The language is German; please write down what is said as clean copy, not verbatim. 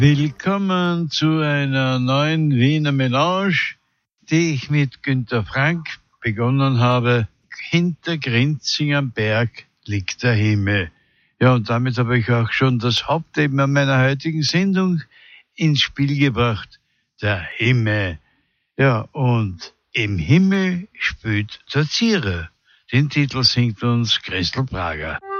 Willkommen zu einer neuen Wiener Melange, die ich mit Günter Frank begonnen habe. Hinter Grinzing am Berg liegt der Himmel. Ja, und damit habe ich auch schon das Hauptthema meiner heutigen Sendung ins Spiel gebracht. Der Himmel. Ja, und im Himmel spielt der Zierer. Den Titel singt uns Christel Prager.